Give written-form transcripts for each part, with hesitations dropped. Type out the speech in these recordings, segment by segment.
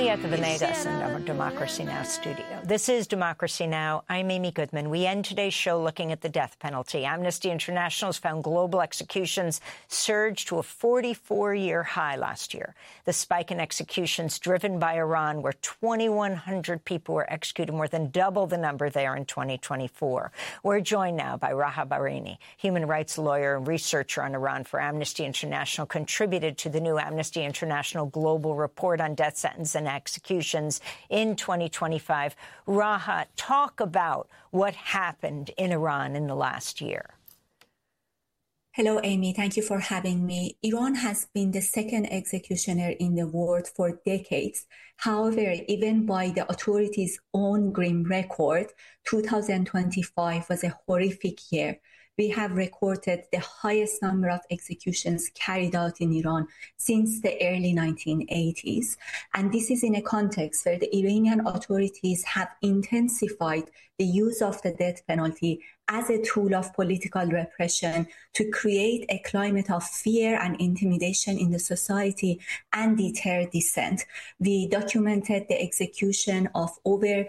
Julieta Venegas in our Democracy Now! Studio. This is Democracy Now! I'm Amy Goodman. We end today's show looking at the death penalty. Amnesty International has found global executions surged to a 44-year high last year. The spike in executions driven by Iran, where 2,100 people were executed, more than double the number there in 2024. We're joined now by Raha Bahraini, human rights lawyer and researcher on Iran for Amnesty International, contributed to the new Amnesty International Global Report on Death Sentence and executions in 2025. Raha, talk about what happened in Iran in the last year. Hello, Amy. Thank you for having me. Iran has been the second executioner in the world for decades. However, even by the authorities' own grim record, 2025 was a horrific year. We have recorded the highest number of executions carried out in Iran since the early 1980s. And this is in a context where the Iranian authorities have intensified the use of the death penalty as a tool of political repression to create a climate of fear and intimidation in the society and deter dissent. We documented the execution of over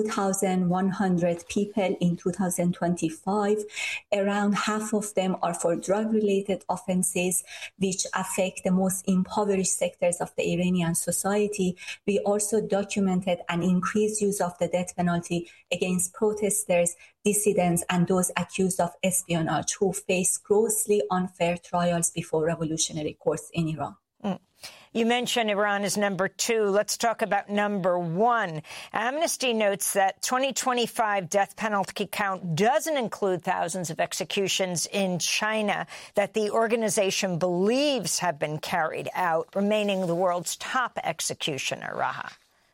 2,100 people in 2025. Around half of them are for drug-related offenses, which affect the most impoverished sectors of the Iranian society. We also documented an increased use of the death penalty against protesters, dissidents, and those accused of espionage who face grossly unfair trials before revolutionary courts in Iran. You mentioned Iran is number 2. Let's talk about number 1. Amnesty notes that 2025 death penalty count doesn't include thousands of executions in China that the organization believes have been carried out, remaining the world's top executioner. Raha.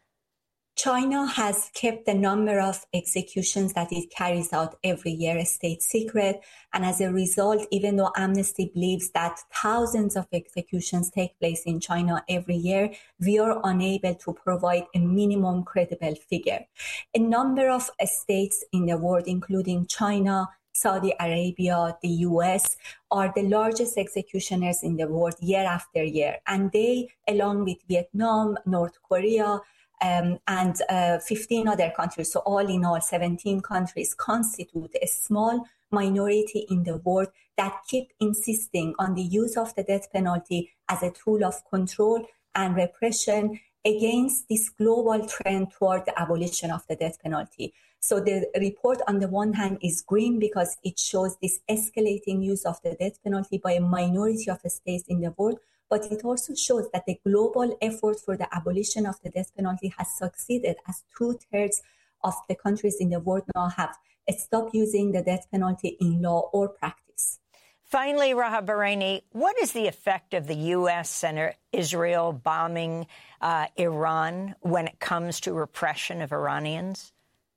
China has kept the number of executions that it carries out every year a state secret. And as a result, even though Amnesty believes that thousands of executions take place in China every year, we are unable to provide a minimum credible figure. A number of states in the world, including China, Saudi Arabia, the US, are the largest executioners in the world year after year. And they, along with Vietnam, North Korea, and 15 other countries, so all in all 17 countries, constitute a small minority in the world that keep insisting on the use of the death penalty as a tool of control and repression against this global trend toward the abolition of the death penalty. So the report on the one hand is grim because it shows this escalating use of the death penalty by a minority of states in the world, but it also shows that the global effort for the abolition of the death penalty has succeeded, as 2/3 of the countries in the world now have stopped using the death penalty in law or practice. Finally, Raha Bahraini, what is the effect of the U.S. and Israel bombing Iran when it comes to repression of Iranians?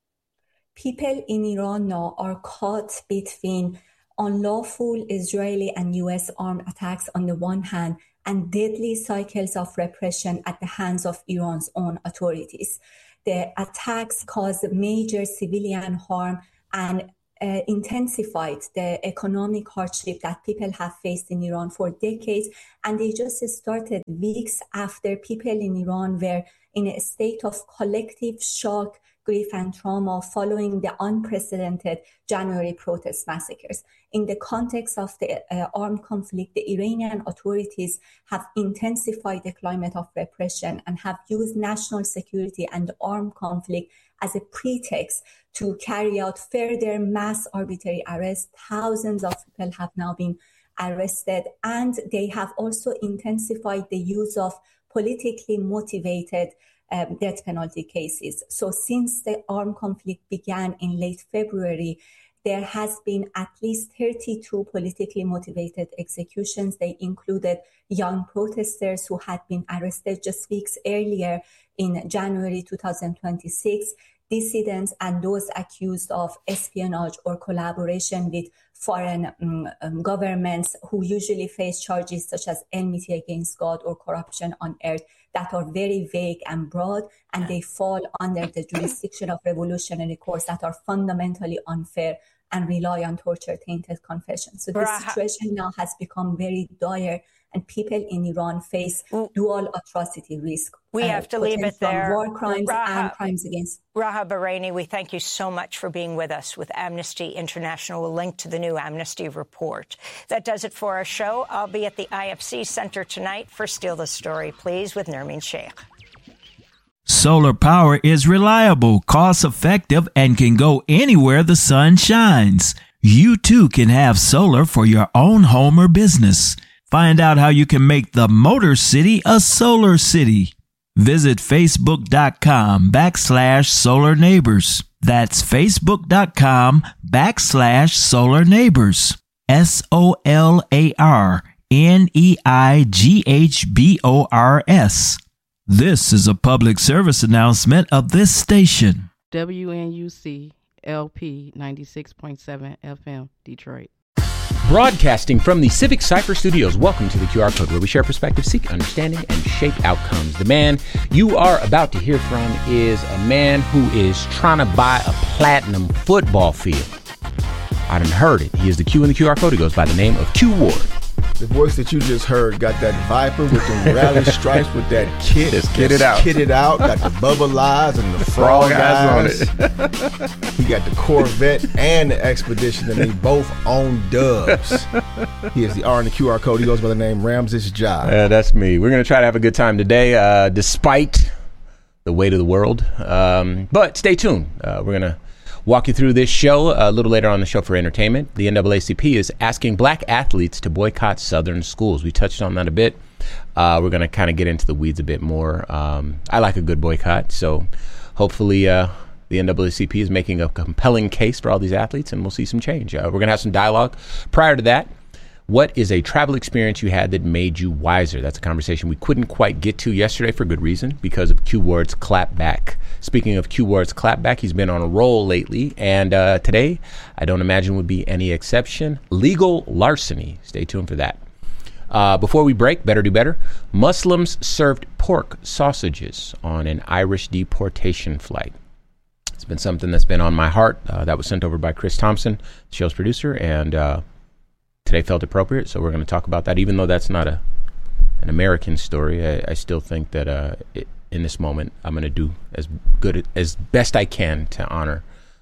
People in Iran now are caught between unlawful Israeli and U.S. armed attacks on the one hand and deadly cycles of repression at the hands of Iran's own authorities. The attacks caused major civilian harm and intensified the economic hardship that people have faced in Iran for decades. And they just started weeks after people in Iran were in a state of collective shock, grief and trauma following the unprecedented January protest massacres. In the context of the armed conflict, the Iranian authorities have intensified the climate of repression and have used national security and armed conflict as a pretext to carry out further mass arbitrary arrests. Thousands of people have now been arrested, and they have also intensified the use of politically motivated death penalty cases. So since the armed conflict began in late February, there has been at least 32 politically motivated executions. They included young protesters who had been arrested just weeks earlier in January 2026, dissidents and those accused of espionage or collaboration with foreign governments who usually face charges such as enmity against God or corruption on earth that are very vague and broad, and they fall under the jurisdiction of revolutionary courts that are fundamentally unfair and rely on torture-tainted confessions. So the situation now has become very dire, and people in Iran face dual atrocity risk. We have to leave it there. War crimes and crimes against. Raha Bahraini, we thank you so much for being with us with Amnesty International. We'll link to the new Amnesty report. That does it for our show. I'll be at the IFC Center tonight for Steal the Story, please, with Nermeen Sheikh. Solar power is reliable, cost-effective, and can go anywhere the sun shines. You too can have solar for your own home or business. Find out how you can make the Motor City a solar city. Visit Facebook.com/Solar Neighbors. That's Facebook.com/Solar Neighbors. SOLARNEIGHBORS. This is a public service announcement of this station. WNUC LP 96.7 FM, Detroit. Broadcasting from the Civic Cypher Studios, welcome to the QR Code, where we share perspective, seek understanding, and shape outcomes. The man you are about to hear from is a man who is trying to buy a platinum football field. I done heard it. He is the Q in the QR Code. He goes by the name of Q Ward. The voice that you just heard got that Viper with the rally stripes with that kit. Just kitted out. Kitted out. Got the bubble eyes and the frog eyes on it. He got the Corvette and the Expedition, and they both own Dubs. He is the R in the QR Code. He goes by the name Ramses Ja. That's me. We're going to try to have a good time today, despite the weight of the world. But stay tuned. We're going to walk you through this show a little later on the show for entertainment. The NAACP is asking black athletes to boycott Southern schools. We touched on that a bit. We're going to kind of get into the weeds a bit more. I like a good boycott, so hopefully the NAACP is making a compelling case for all these athletes, and we'll see some change. We're going to have some dialogue. Prior to that, what is a travel experience you had that made you wiser? That's a conversation we couldn't quite get to yesterday for good reason, because of Q Ward's clapback. Speaking of Q Ward's clapback, he's been on a roll lately, and today, I don't imagine would be any exception. Legal larceny. Stay tuned for that. Before we break, better do better. Muslims served pork sausages on an Irish deportation flight. It's been something that's been on my heart. That was sent over by Chris Thompson, the show's producer, and today felt appropriate, so we're going to talk about that. Even though that's not an American story, I still think that in this moment, I'm going to do as best I can to honor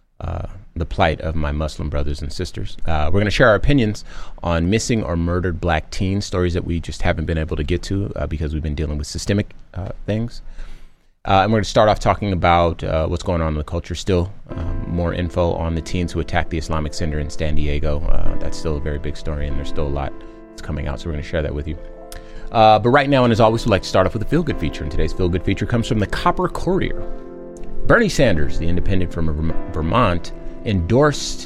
the plight of my Muslim brothers and sisters. We're going to share our opinions on missing or murdered black teens, stories that we just haven't been able to get to because we've been dealing with systemic things. And we're going to start off talking about what's going on in the culture still. More info on the teens who attacked the Islamic Center in San Diego. That's still a very big story, and there's still a lot that's coming out, so we're going to share that with you. But right now, and as always, we'd like to start off with a feel-good feature. And today's feel-good feature comes from the Copper Courier. Bernie Sanders, the independent from Vermont, endorsed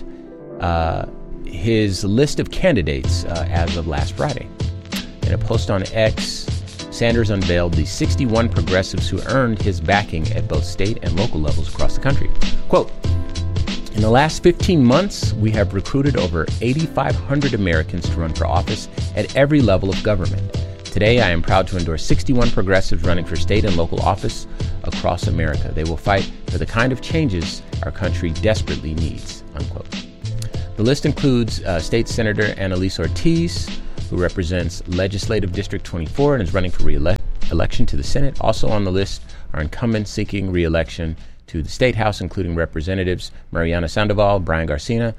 his list of candidates as of last Friday. In a post on X, Sanders unveiled the 61 progressives who earned his backing at both state and local levels across the country. Quote, "In the last 15 months, we have recruited over 8,500 Americans to run for office at every level of government. Today, I am proud to endorse 61 progressives running for state and local office across America. They will fight for the kind of changes our country desperately needs," unquote. The list includes State Senator Annalise Ortiz, who represents Legislative District 24 and is running for re-election to the Senate. Also on the list are incumbents seeking re-election to the State House, including Representatives Mariana Sandoval, Brian Garcia,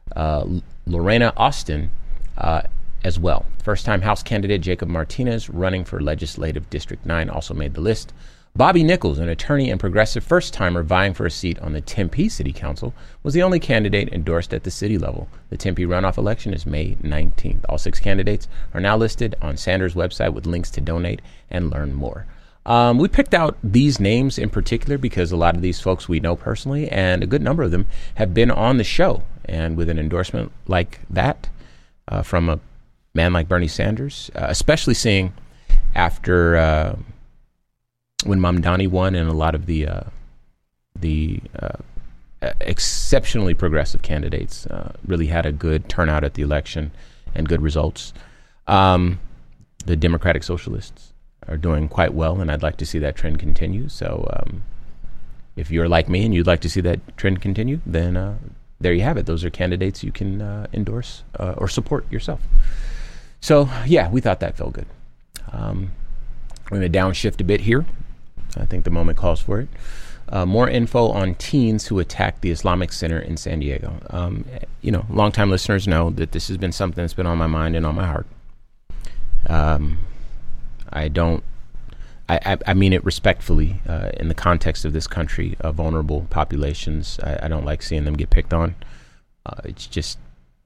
Lorena Austin, as well. First-time House candidate Jacob Martinez, running for Legislative District 9, also made the list. Bobby Nichols, an attorney and progressive first-timer vying for a seat on the Tempe City Council, was the only candidate endorsed at the city level. The Tempe runoff election is May 19th. All 6 candidates are now listed on Sanders' website with links to donate and learn more. We picked out these names in particular because a lot of these folks we know personally, and a good number of them have been on the show. And with an endorsement like that from a man like Bernie Sanders, especially seeing after when Mamdani won, and a lot of the exceptionally progressive candidates really had a good turnout at the election and good results. The Democratic Socialists are doing quite well, and I'd like to see that trend continue. So if you're like me and you'd like to see that trend continue, then there you have it. Those are candidates you can endorse or support yourself. So, yeah, we thought that felt good. We're going to downshift a bit here. I think the moment calls for it. More info on teens who attacked the Islamic Center in San Diego. Longtime listeners know that this has been something that's been on my mind and on my heart. I mean it respectfully in the context of this country, vulnerable populations. I don't like seeing them get picked on. It's just,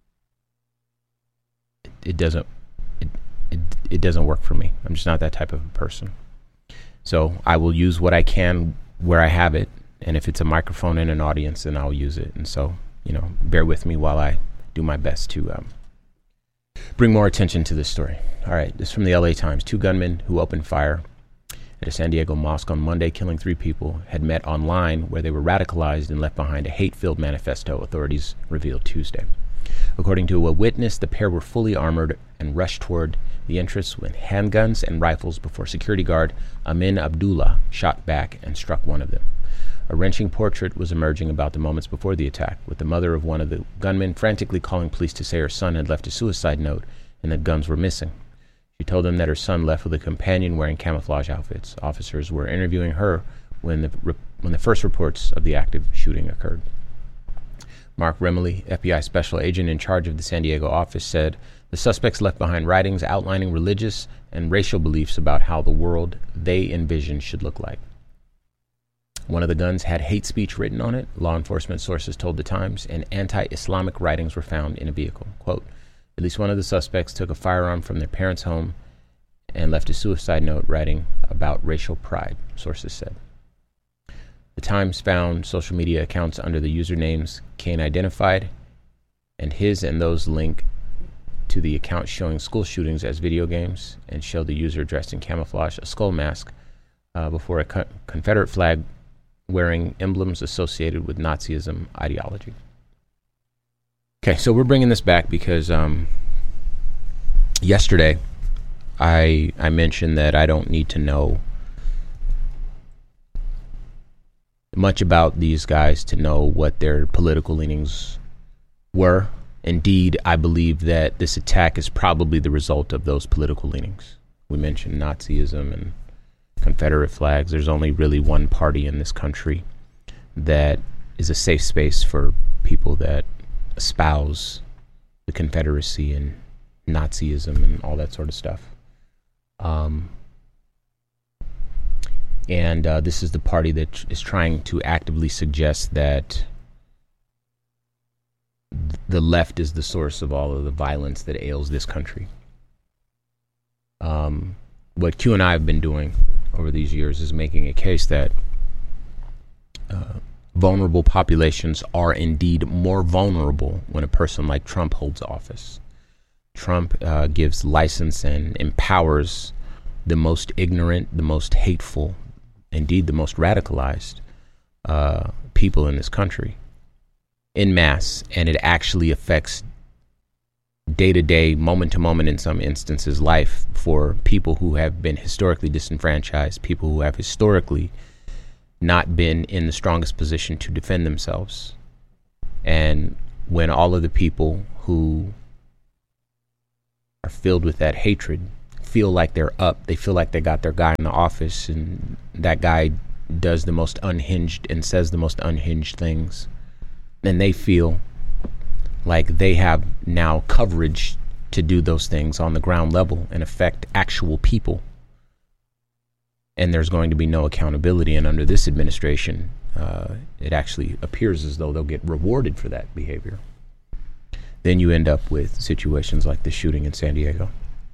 it doesn't work for me. I'm just not that type of a person. So I will use what I can where I have it. And if it's a microphone and an audience, then I'll use it. And so, bear with me while I do my best to bring more attention to this story. All right, this is from the LA Times. 2 gunmen who opened fire at a San Diego mosque on Monday, killing 3 people, had met online where they were radicalized and left behind a hate-filled manifesto, authorities revealed Tuesday. According to a witness, the pair were fully armored and rushed toward the entrance with handguns and rifles before security guard Amin Abdullah shot back and struck one of them. A wrenching portrait was emerging about the moments before the attack, with the mother of one of the gunmen frantically calling police to say her son had left a suicide note and that guns were missing. She told them that her son left with a companion wearing camouflage outfits. Officers were interviewing her when the first reports of the active shooting occurred. Mark Remley, FBI special agent in charge of the San Diego office, said the suspects left behind writings outlining religious and racial beliefs about how the world they envisioned should look like. One of the guns had hate speech written on it, law enforcement sources told the Times, and anti-Islamic writings were found in a vehicle. Quote, at least one of the suspects took a firearm from their parents' home and left a suicide note writing about racial pride, sources said. The Times found social media accounts under the usernames Kane Identified and his and those link to the account showing school shootings as video games and showed the user dressed in camouflage, a skull mask, before a Confederate flag wearing emblems associated with Nazism ideology. Okay, so we're bringing this back because yesterday I mentioned that I don't need to know much about these guys to know what their political leanings were. Indeed, I believe that this attack is probably the result of those political leanings. We mentioned Nazism and Confederate flags. There's only really one party in this country that is a safe space for people that espouse the Confederacy and Nazism and all that sort of stuff. And this is the party that is trying to actively suggest that the left is the source of all of the violence that ails this country. What Q and I have been doing over these years is making a case that vulnerable populations are indeed more vulnerable when a person like Trump holds office. Trump gives license and empowers the most ignorant, the most hateful, indeed the most radicalized people in this country en masse, and it actually affects day-to-day, moment-to-moment, in some instances, life for people who have been historically disenfranchised, people who have historically not been in the strongest position to defend themselves. And when all of the people who are filled with that hatred feel like they're up, they feel like they got their guy in the office, and that guy does the most unhinged and says the most unhinged things, then they feel like they have now coverage to do those things on the ground level and affect actual people. And there's going to be no accountability. And under this administration, it actually appears as though they'll get rewarded for that behavior. Then you end up with situations like the shooting in San Diego.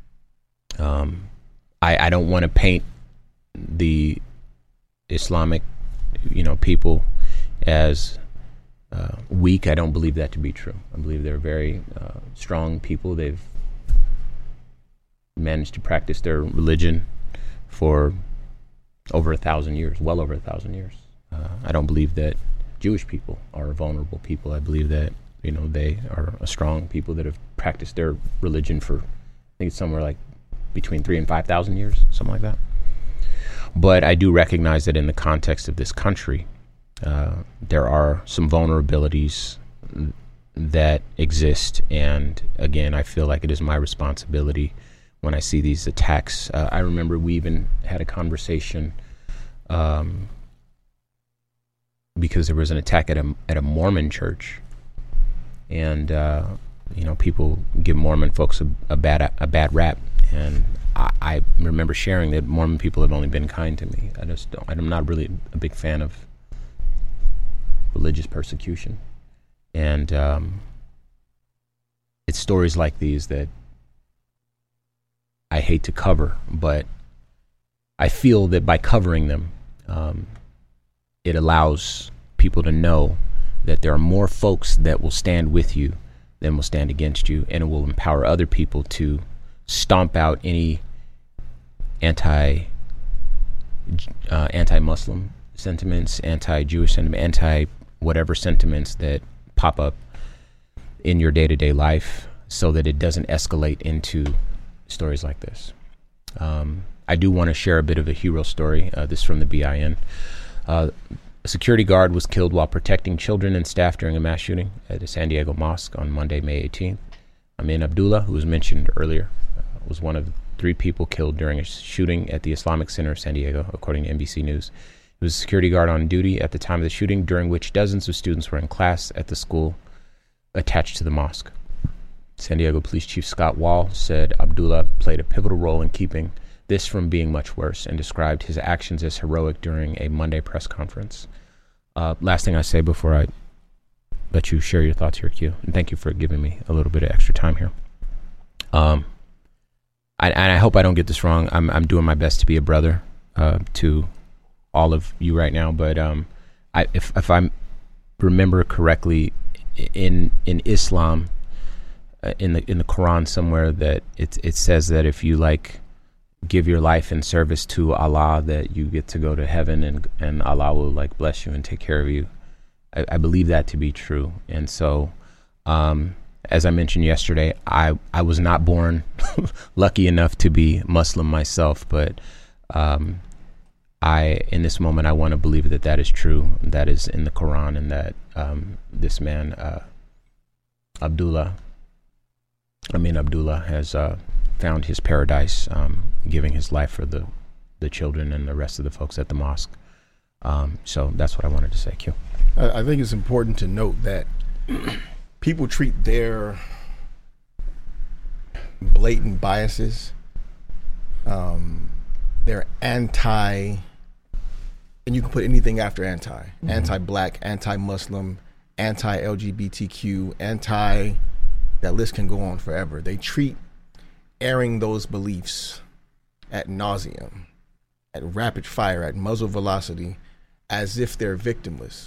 I don't want to paint the Islamic, people as weak. I don't believe that to be true. I believe they're very strong people. They've managed to practice their religion for over 1,000 years, well over 1,000 years. I don't believe that Jewish people are vulnerable people. I believe that, they are a strong people that have practiced their religion for, I think it's somewhere like between 3,000 and 5,000 years, something like that. But I do recognize that in the context of this country, there are some vulnerabilities that exist. And again, I feel like it is my responsibility when I see these attacks. I remember we even had a conversation because there was an attack at a Mormon church, and people give Mormon folks a bad rap, and I remember sharing that Mormon people have only been kind to me. I'm not really a big fan of religious persecution, and it's stories like these that I hate to cover, but I feel that by covering them, it allows people to know that there are more folks that will stand with you than will stand against you, and it will empower other people to stomp out any anti-Muslim sentiments, anti-Jewish sentiments, anti-whatever sentiments that pop up in your day-to-day life, so that it doesn't escalate into stories like this. I do want to share a bit of a hero story. This is from the BIN. A security guard was killed while protecting children and staff during a mass shooting at a San Diego mosque on Monday, May 18th. Amin Abdullah, who was mentioned earlier, was one of 3 people killed during a shooting at the Islamic Center of San Diego, according to NBC News. He was a security guard on duty at the time of the shooting, during which dozens of students were in class at the school attached to the mosque. San Diego Police Chief Scott Wall said Abdullah played a pivotal role in keeping this from being much worse, and described his actions as heroic during a Monday press conference. Last thing I say before I let you share your thoughts here, Q, and thank you for giving me a little bit of extra time here. I hope I don't get this wrong. I'm doing my best to be a brother to all of you right now, but if I remember correctly, in Islam, in the Quran somewhere, that it says that if you give your life in service to Allah, that you get to go to heaven, and Allah will bless you and take care of you. I believe that to be true. And so, as I mentioned yesterday, I was not born lucky enough to be Muslim myself, but in this moment, I want to believe that is true, that is in the Quran, and that this man, Amin Abdullah, has found his paradise, giving his life for the children and the rest of the folks at the mosque. So that's what I wanted to say, Q. I think it's important to note that people treat their blatant biases, their anti, and you can put anything after anti, anti-black, anti-Muslim, anti-LGBTQ, that list can go on forever. They treat airing those beliefs at nauseum, at rapid fire, at muzzle velocity, as if they're victimless.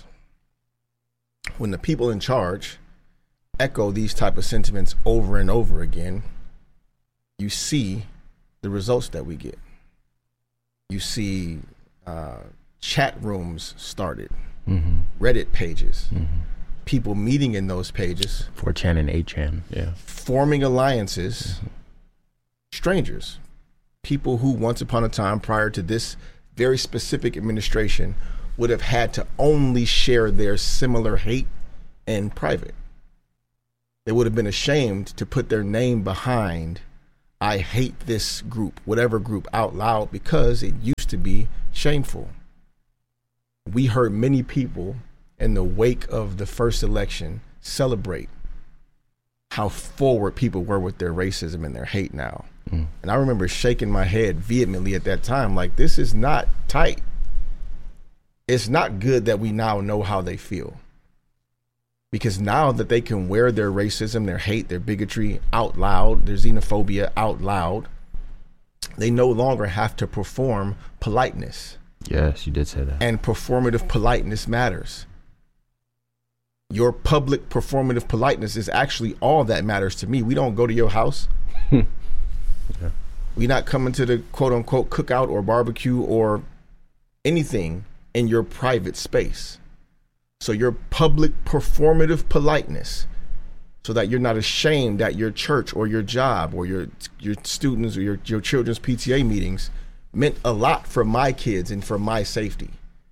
When the people in charge echo these type of sentiments over and over again, you see the results that we get. You see chat rooms started, Reddit pages, people meeting in those pages, 4chan and 8chan, forming alliances, strangers, people who once upon a time, prior to this very specific administration, would have had to only share their similar hate in private. They would have been ashamed to put their name behind, I hate this group, whatever group, out loud, because it used to be shameful. We heard many people in the wake of the first election celebrate how forward people were with their racism and their hate now. And I remember shaking my head vehemently at that time, like, this is not tight. It's not good that we now know how they feel. Because now that they can wear their racism, their hate, their bigotry out loud, their xenophobia out loud, they no longer have to perform politeness. Yes, you did say that. And performative politeness matters. Your public performative politeness is actually all that matters to me. We don't go to your house. Yeah. We're not coming to the quote unquote cookout or barbecue or anything in your private space. So your public performative politeness, so that you're not ashamed at your church or your job or your students or your children's PTA meetings, meant a lot for my kids and for my safety.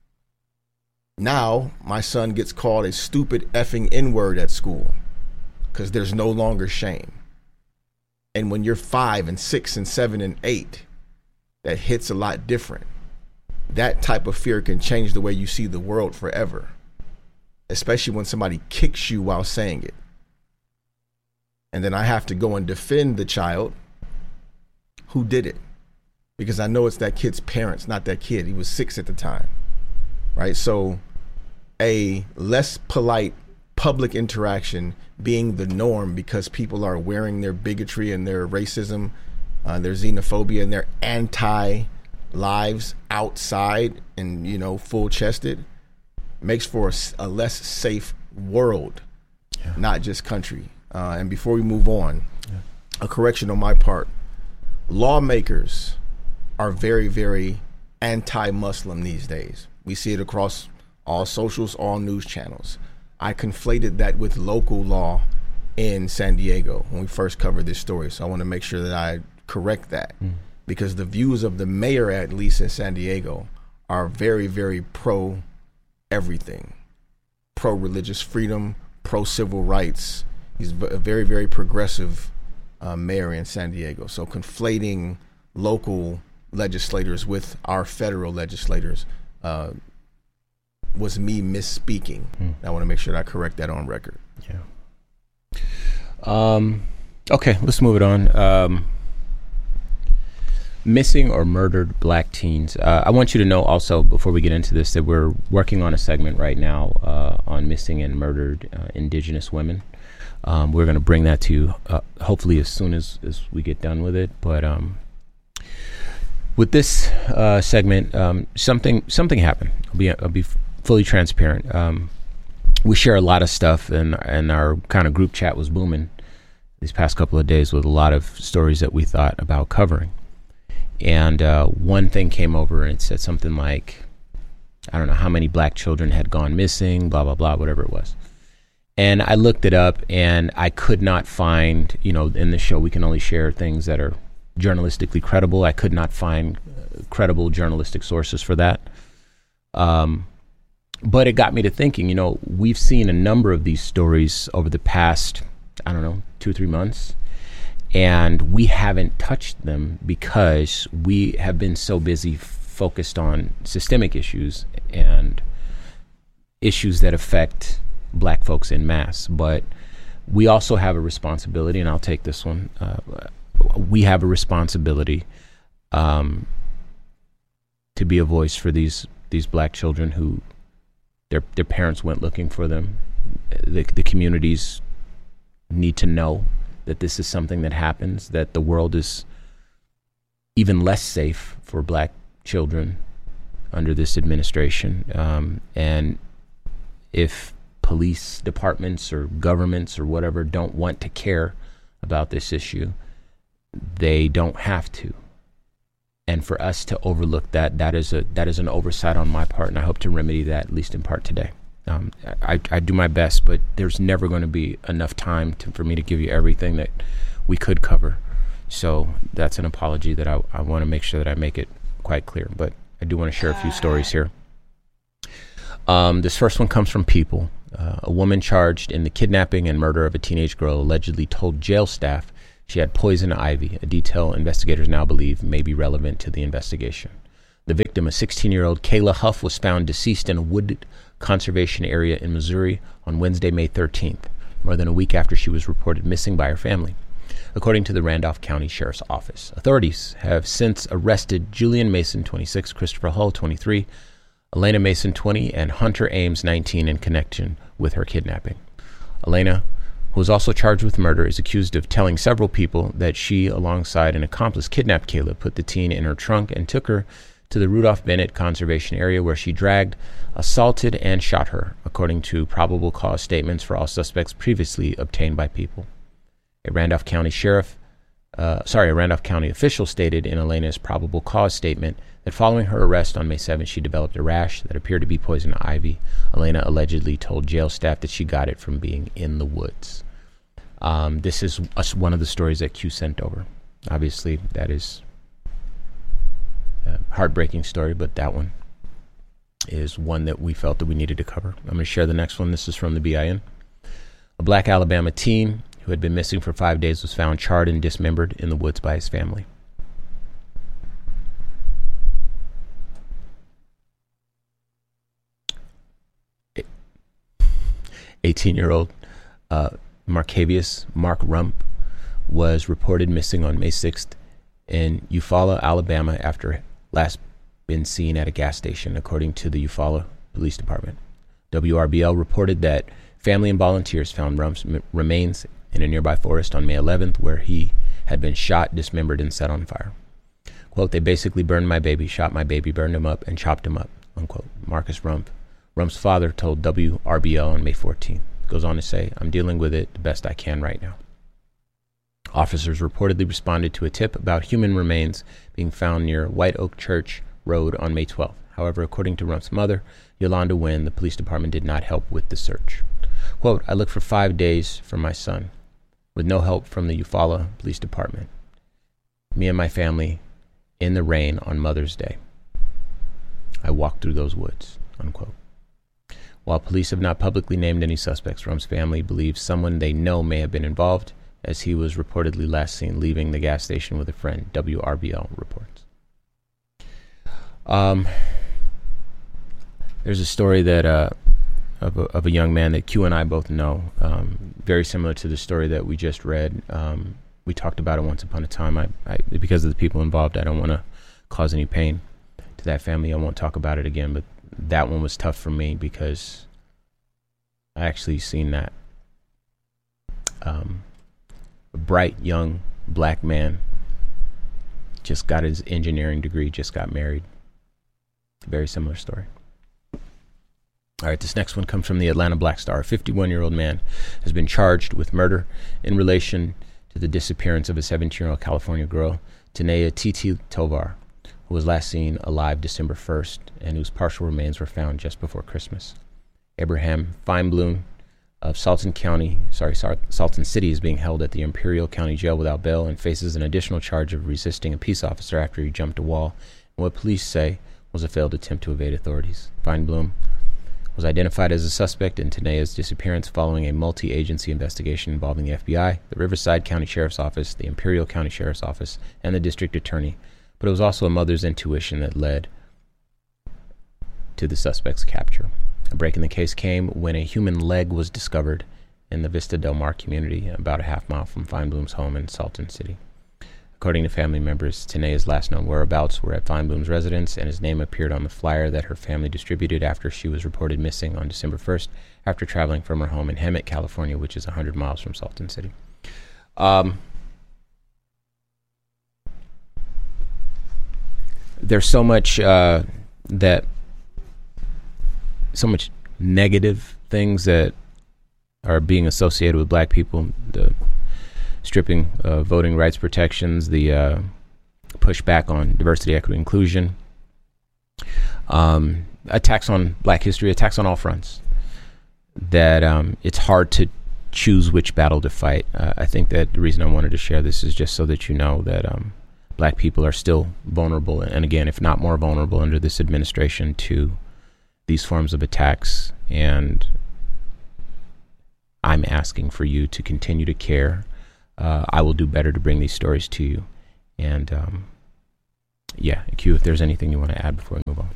Now my son gets called a stupid effing N-word at school because there's no longer shame. And when you're 5 and 6 and 7 and 8, that hits a lot different. That type of fear can change the way you see the world forever, especially when somebody kicks you while saying it. And then I have to go and defend the child who did it, because I know it's that kid's parents, not that kid. He was 6 at the time, right? So a less polite public interaction being the norm because people are wearing their bigotry and their racism, their xenophobia and their anti-lives outside and, you know, full-chested, makes for a less safe world, not just country. And before we move on, a correction on my part. Lawmakers are very, very anti-Muslim these days. We see it across all socials, all news channels. I conflated that with local law in San Diego when we first covered this story. So I want to make sure that I correct that, because the views of the mayor, at least in San Diego, are very, very pro everything, pro religious freedom, pro civil rights. He's a very, very progressive mayor in San Diego. So conflating local legislators with our federal legislators was me misspeaking. I want to make sure that I correct that on record. Okay, let's move it on. Missing or murdered black teens. I want you to know also, before we get into this, that we're working on a segment right now on missing and murdered indigenous women. We're going to bring that to you hopefully as soon as we get done with it. But with this segment, something happened. I'll be fully transparent. We share a lot of stuff, and our kind of group chat was booming these past couple of days with a lot of stories that we thought about covering. And one thing came over and it said something like, I don't know how many black children had gone missing, blah, blah, blah, whatever it was. And I looked it up, and I could not find, in the show we can only share things that are journalistically credible. I could not find credible journalistic sources for that. But it got me to thinking, we've seen a number of these stories over the past, 2 or 3 months, and we haven't touched them because we have been so busy focused on systemic issues and issues that affect black folks en masse. But we also have a responsibility, and I'll take this one. We have a responsibility to be a voice for these black children who their parents went looking for them. The communities need to know that this is something that happens, that the world is even less safe for black children under this administration. And if police departments or governments or whatever don't want to care about this issue, they don't have to. And for us to overlook that is an oversight on my part, and I hope to remedy that, at least in part today. I do my best, but there's never going to be enough time for me to give you everything that we could cover. So that's an apology that I want to make sure that I make it quite clear. But I do want to share a few stories here. This first one comes from People. A woman charged in the kidnapping and murder of a teenage girl allegedly told jail staff she had poison ivy, a detail investigators now believe may be relevant to the investigation. The victim, a 16-year-old Kayla Huff, was found deceased in a wooded conservation area in Missouri on Wednesday, May 13th, more than a week after she was reported missing by her family, according to the Randolph County Sheriff's Office. Authorities have since arrested Julian Mason, 26, Christopher Hull, 23, Elena Mason, 20, and Hunter Ames, 19, in connection with her kidnapping. Elena, who was also charged with murder, is accused of telling several people that she, alongside an accomplice, kidnapped Kayla, put the teen in her trunk, and took her to the Rudolph Bennett Conservation Area, where she dragged, assaulted, and shot her, according to probable cause statements for all suspects previously obtained by People. A Randolph County official stated in Elena's probable cause statement that following her arrest on May 7th, she developed a rash that appeared to be poison ivy. Elena allegedly told jail staff that she got it from being in the woods. This is one of the stories that Q sent over. Obviously, that is a heartbreaking story, but that one is one that we felt that we needed to cover. I'm going to share the next one. This is from the BIN. A black Alabama teen who had been missing for 5 days, was found charred and dismembered in the woods by his family. It 18-year-old Markavius Mark Rump was reported missing on May 6th in Eufaula, Alabama, after last been seen at a gas station, according to the Eufaula Police Department. WRBL reported that family and volunteers found Rump's remains in a nearby forest on May 11th, where he had been shot, dismembered, and set on fire. Quote, "They basically burned my baby, shot my baby, burned him up, and chopped him up," unquote. Marcus Rump's father told WRBL on May 14th. Goes on to say, "I'm dealing with it the best I can right now." Officers reportedly responded to a tip about human remains being found near White Oak Church Road on May 12th. However, according to Rump's mother, Yolanda Wynn, the police department did not help with the search. Quote, "I looked for 5 days for my son, with no help from the Eufaula Police Department. Me and my family in the rain on Mother's Day. I walked through those woods," unquote. While police have not publicly named any suspects, Rump's family believes someone they know may have been involved, as he was reportedly last seen leaving the gas station with a friend, WRBL reports. There's a story that of a young man that Q and I both know, very similar to the story that we just read. We talked about it once upon a time. I because of the people involved, I don't want to cause any pain to that family. I won't talk about it again, but that one was tough for me because I actually seen that. A bright young black man, just got his engineering degree, just got married. Very similar story. All right, this next one comes from the Atlanta Black Star. A 51-year-old man has been charged with murder in relation to the disappearance of a 17-year-old California girl, Tanea Titi Tovar, who was last seen alive December 1st and whose partial remains were found just before Christmas. Abraham Feinblum of Salton City is being held at the Imperial County Jail without bail and faces an additional charge of resisting a peace officer after he jumped a wall in what police say was a failed attempt to evade authorities. Feinblum was identified as a suspect in Tanea's disappearance following a multi-agency investigation involving the FBI, the Riverside County Sheriff's Office, the Imperial County Sheriff's Office, and the District Attorney. But it was also a mother's intuition that led to the suspect's capture. A break in the case came when a human leg was discovered in the Vista Del Mar community, about a half mile from Feinblum's home in Salton City. According to family members, Tanea's last known whereabouts were at Feinblum's residence, and his name appeared on the flyer that her family distributed after she was reported missing on December 1st after traveling from her home in Hemet, California, which is 100 miles from Salton City. There's so much so much negative things that are being associated with black people. The stripping of voting rights protections, the pushback on diversity, equity, inclusion, attacks on black history, attacks on all fronts, that it's hard to choose which battle to fight. I think that the reason I wanted to share this is just so that you know that black people are still vulnerable, and again, if not more vulnerable under this administration, to these forms of attacks. And I'm asking for you to continue to care. I will do better to bring these stories to you. And Q, if there's anything you want to add before we move on.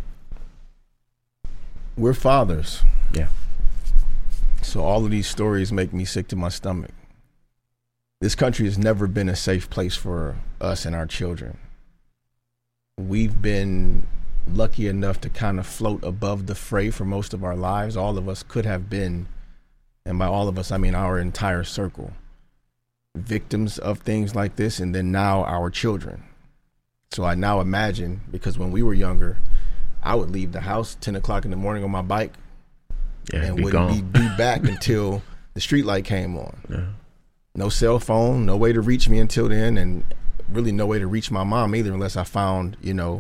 We're fathers. Yeah. So all of these stories make me sick to my stomach. This country has never been a safe place for us and our children. We've been lucky enough to kind of float above the fray for most of our lives. All of us could have been, and by all of us, I mean our entire circle, victims of things like this, and then now our children. So I now imagine, because when we were younger, I would leave the house 10 o'clock in the morning on my bike and wouldn't be back until the street light came on. Yeah. No cell phone, no way to reach me until then, and really no way to reach my mom either unless I found,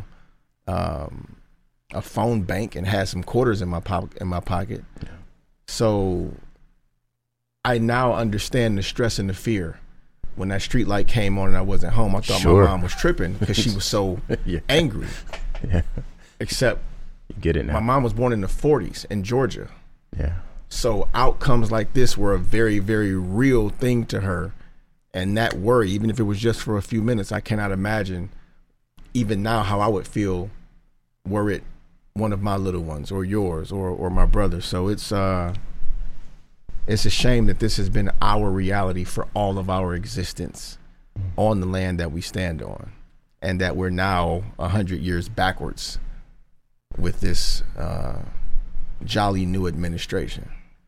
a phone bank and had some quarters in my pocket. Yeah. So I now understand the stress and the fear. When that street light came on and I wasn't home, I thought my mom was tripping because she was so angry. Yeah. Except you get it now. My mom was born in the 40s in Georgia. Yeah. So outcomes like this were a very, very real thing to her. And that worry, even if it was just for a few minutes, I cannot imagine even now how I would feel were it one of my little ones or yours or my brother. So it's a shame that this has been our reality for all of our existence on the land that we stand on, and that we're now 100 years backwards with this jolly new administration.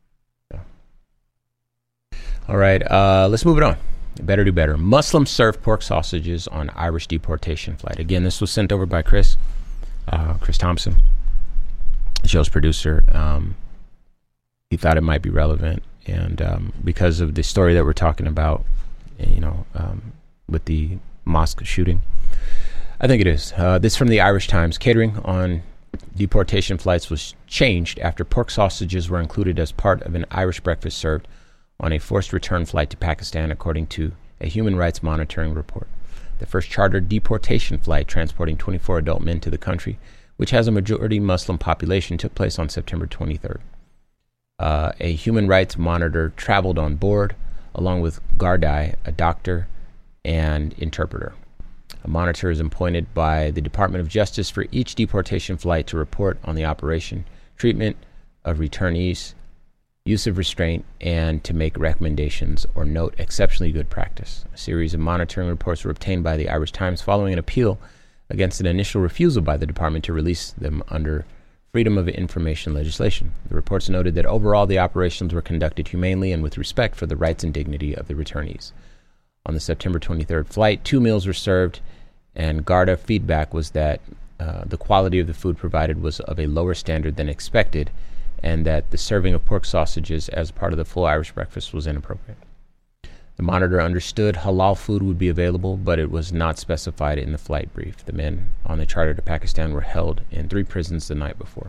All right, let's move it on. Better do better. Muslims serve pork sausages on Irish deportation flight. Again, this was sent over by Chris Thompson, the show's producer. He thought it might be relevant, and because of the story that we're talking about, with the mosque shooting, I think it is. This from the Irish Times. Catering on deportation flights was changed after pork sausages were included as part of an Irish breakfast served on a forced return flight to Pakistan, according to a human rights monitoring report. The first chartered deportation flight transporting 24 adult men to the country, which has a majority Muslim population, took place on September 23rd. A human rights monitor traveled on board, along with Gardai, a doctor and interpreter. A monitor is appointed by the Department of Justice for each deportation flight to report on the operation, treatment of returnees, use of restraint, and to make recommendations or note exceptionally good practice. A series of monitoring reports were obtained by the Irish Times following an appeal against an initial refusal by the department to release them under Freedom of Information legislation. The reports noted that overall the operations were conducted humanely and with respect for the rights and dignity of the returnees. On the September 23rd flight, 2 meals were served, and Garda feedback was that the quality of the food provided was of a lower standard than expected, and that the serving of pork sausages as part of the full Irish breakfast was inappropriate. The monitor understood halal food would be available, but it was not specified in the flight brief. The men on the charter to Pakistan were held in 3 prisons the night before.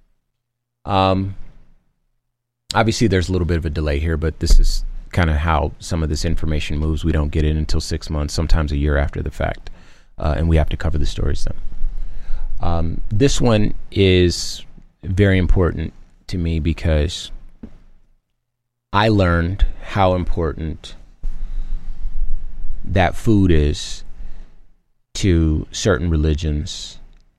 Obviously, there's a little bit of a delay here, but this is kind of how some of this information moves. We don't get it until 6 months, sometimes a year after the fact, and we have to cover the stories then. This one is very important to me because I learned how important that food is to certain religions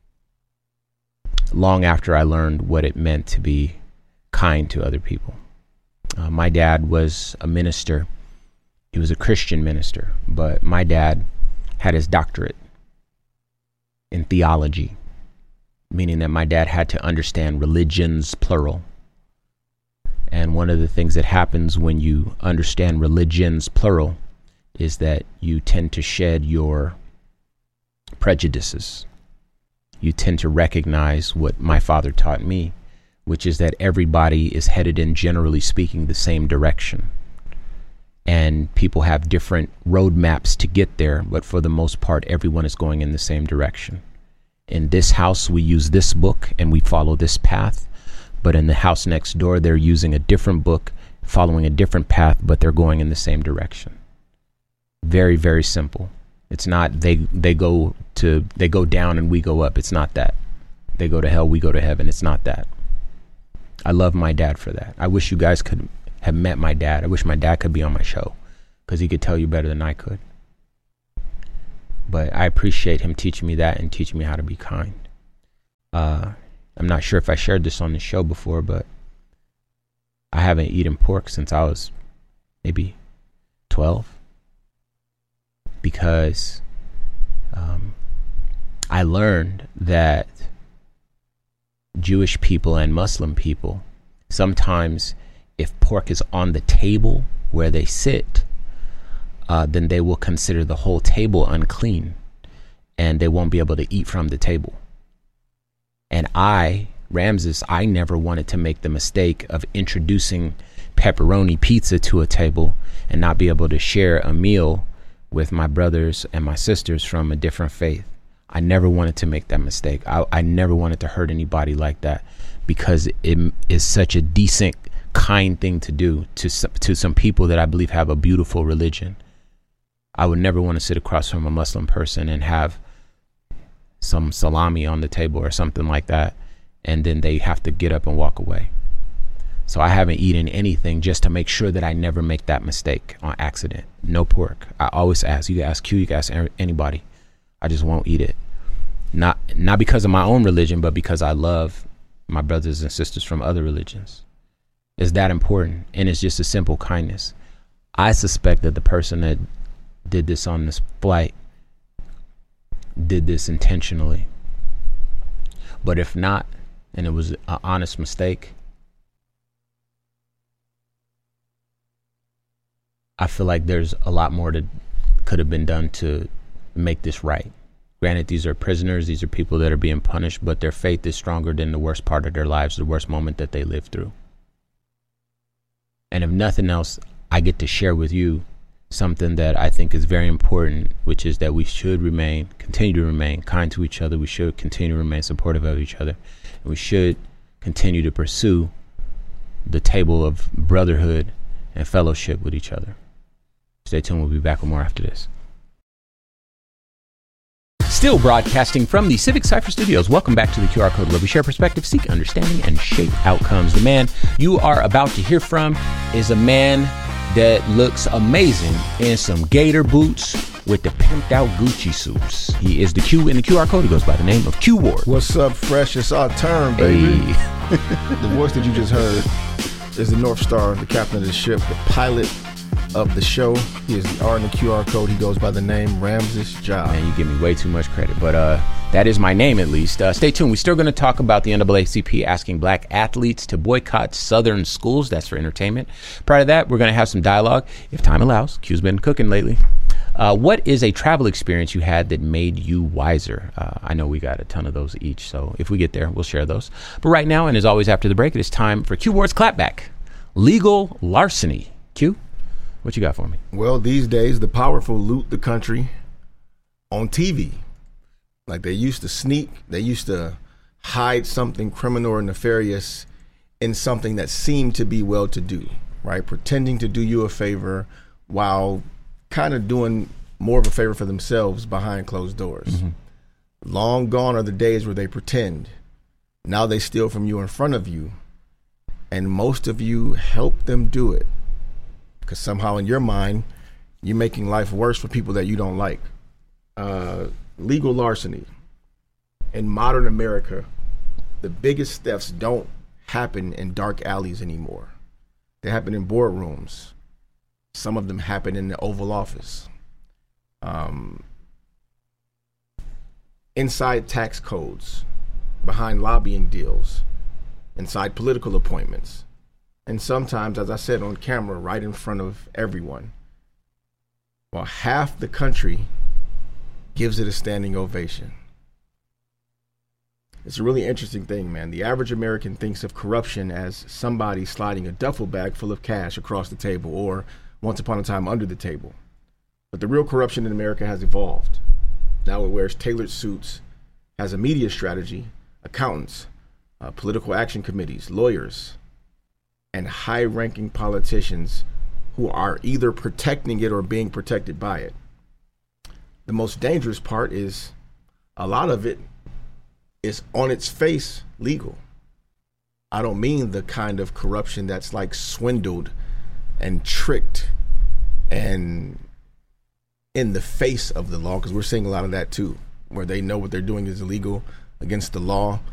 long after I learned what it meant to be kind to other people. My dad was a minister. He was a Christian minister, but my dad had his doctorate in theology, meaning that my dad had to understand religions, plural. And one of the things that happens when you understand religions, plural, is that you tend to shed your prejudices. You tend to recognize what my father taught me, which is that everybody is headed in, generally speaking, the same direction. And people have different roadmaps to get there, but for the most part, everyone is going in the same direction. In this house, we use this book and we follow this path. But in the house next door, they're using a different book, following a different path, but they're going in the same direction. Very, very simple. It's not they go down and we go up. It's not that. They go to hell, we go to heaven. It's not that. I love my dad for that. I wish you guys could have met my dad. I wish my dad could be on my show because he could tell you better than I could. But I appreciate him teaching me that and teaching me how to be kind. I'm not sure if I shared this on the show before, but I haven't eaten pork since I was maybe 12 because I learned that Jewish people and Muslim people, sometimes if pork is on the table where they sit, then they will consider the whole table unclean and they won't be able to eat from the table. And Ramses, I never wanted to make the mistake of introducing pepperoni pizza to a table and not be able to share a meal with my brothers and my sisters from a different faith. I never wanted to make that mistake. I never wanted to hurt anybody like that because it is such a decent, kind thing to do to some people that I believe have a beautiful religion. I would never want to sit across from a Muslim person and have some salami on the table or something like that, and then they have to get up and walk away. So I haven't eaten anything just to make sure that I never make that mistake on accident. No pork. I always ask. You can ask Q, you can ask anybody. I just won't eat it. Not because of my own religion, but because I love my brothers and sisters from other religions. It's that important. And it's just a simple kindness. I suspect that the person that did this on this flight did this intentionally. But if not, and it was an honest mistake, I feel like there's a lot more that could have been done to make this right. Granted, these are prisoners, these are people that are being punished, but their faith is stronger than the worst part of their lives, the worst moment that they lived through. And if nothing else, I get to share with you something that I think is very important, which is that we should continue to remain kind to each other. We should continue to remain supportive of each other. And we should continue to pursue the table of brotherhood and fellowship with each other. Stay tuned. We'll be back with more after this. Still broadcasting from the Civic Cypher Studios. Welcome back to the QR Code, where we share perspective, seek understanding, and shape outcomes. The man you are about to hear from is a man that looks amazing in some gator boots with the pimped out Gucci suits. He is the Q in the QR Code. He goes by the name of Q Ward. What's up, Fresh? It's our turn, baby. Hey. The voice that you just heard is the North Star, the captain of the ship, the pilot of the show. He is the R in the QR Code. He goes by the name Ramses Ja. Man, you give me way too much credit, but that is my name at least. Stay tuned. We're still going to talk about the NAACP asking black athletes to boycott Southern schools. That's for entertainment. Prior to that, we're going to have some dialogue, if time allows. Q's been cooking lately. What is a travel experience you had that made you wiser? I know we got a ton of those each, so if we get there, we'll share those. But right now, and as always after the break, it is time for Q Ward's Clapback. Legal larceny. Q, what you got for me? Well, these days, the powerful loot the country on TV. Like they used to sneak, they used to hide something criminal or nefarious in something that seemed to be well-to-do, right? Pretending to do you a favor while kind of doing more of a favor for themselves behind closed doors. Mm-hmm. Long gone are the days where they pretend. Now they steal from you in front of you, and most of you help them do it because somehow in your mind, you're making life worse for people that you don't like. Legal larceny. In modern America, the biggest thefts don't happen in dark alleys anymore. They happen in boardrooms. Some of them happen in the Oval Office. Inside tax codes, behind lobbying deals, inside political appointments, and sometimes, as I said on camera, right in front of everyone. Well, half the country gives it a standing ovation. It's a really interesting thing, man. The average American thinks of corruption as somebody sliding a duffel bag full of cash across the table or once upon a time under the table. But the real corruption in America has evolved. Now it wears tailored suits, has a media strategy, accountants, political action committees, lawyers, and high-ranking politicians who are either protecting it or being protected by it. The most dangerous part is a lot of it is on its face legal. I don't mean the kind of corruption that's like swindled and tricked and in the face of the law, because we're seeing a lot of that too, where they know what they're doing is illegal against the law,